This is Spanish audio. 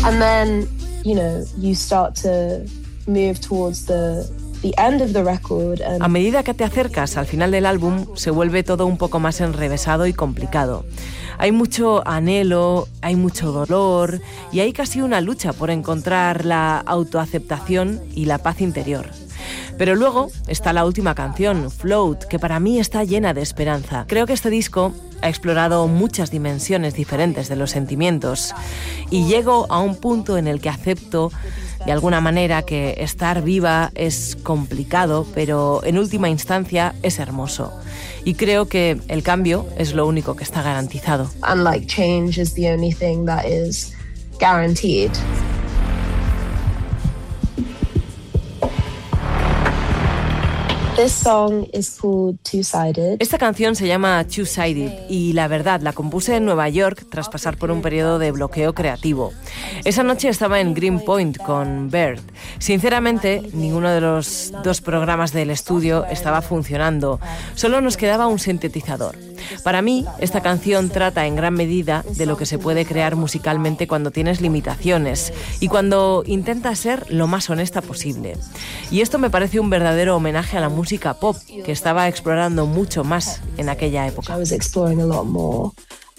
And then, you start to move towards the end of the record. A medida que te acercas al final del álbum, se vuelve todo un poco más enrevesado y complicado. Hay mucho anhelo, hay mucho dolor y hay casi una lucha por encontrar la autoaceptación y la paz interior. Pero luego está la última canción, Float, que para mí está llena de esperanza. Creo que este disco ha explorado muchas dimensiones diferentes de los sentimientos y llego a un punto en el que acepto de alguna manera que estar viva es complicado, pero en última instancia es hermoso. Y creo que el cambio es lo único que está garantizado. And like change is the only thing that is guaranteed. This song is called Two-Sided. Esta canción se llama Two-Sided y la verdad la compuse en Nueva York tras pasar por un periodo de bloqueo creativo. Esa noche estaba en Greenpoint con Bert. Sinceramente, ninguno de los dos programas del estudio estaba funcionando. Solo nos quedaba un sintetizador. Para mí, esta canción trata en gran medida de lo que se puede crear musicalmente cuando tienes limitaciones y cuando intentas ser lo más honesta posible. Y esto me parece un verdadero homenaje a la música pop, que estaba explorando mucho más en aquella época. I was exploring a lot more.